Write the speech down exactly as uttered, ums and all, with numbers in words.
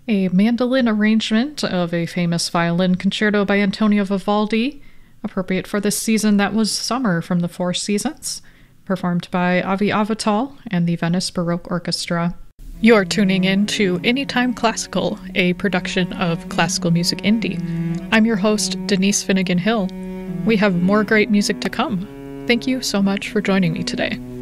A mandolin arrangement of a famous violin concerto by Antonio Vivaldi, appropriate for this season that was summer from the Four Seasons, performed by Avi Avital and the Venice Baroque Orchestra. You're tuning in to Anytime Classical, a production of Classical Music Indie. I'm your host, Denise Finnegan Hill. We have more great music to come. Thank you so much for joining me today.